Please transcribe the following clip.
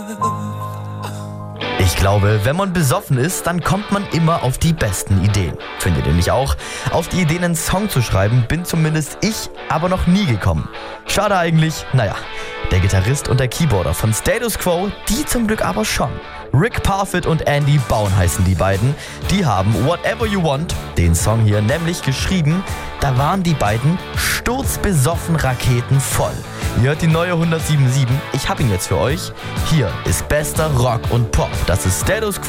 Ich glaube, wenn man besoffen ist, dann kommt man immer auf die besten Ideen. Findet ihr nicht auch? Auf die Ideen, einen Song zu schreiben, bin zumindest ich aber noch nie gekommen. Schade eigentlich, naja, der Gitarrist und der Keyboarder von Status Quo, die zum Glück aber schon. Rick Parfitt und Andy Baun heißen die beiden. Die haben Whatever You Want, den Song hier, nämlich geschrieben. Da waren die beiden sturzbesoffen raketenvoll. Ihr hört die neue 107.7. Ich hab ihn jetzt für euch. Hier ist bester Rock und Pop. Das ist Status Quo.